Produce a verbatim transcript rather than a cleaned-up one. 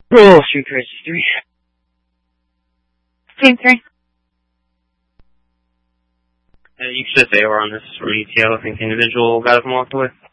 Oh, street crazy three. Team three. Uh, you should say we're on this from E T L. I think the individual got up and walked away.